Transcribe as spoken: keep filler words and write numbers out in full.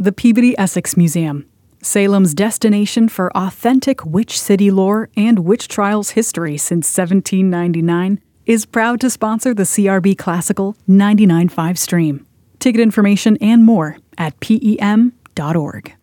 The Peabody Essex Museum, Salem's destination for authentic witch city lore and witch trials history since seventeen ninety-nine, is proud to sponsor the C R B Classical ninety-nine point five stream. Ticket information and more at P E M dot org.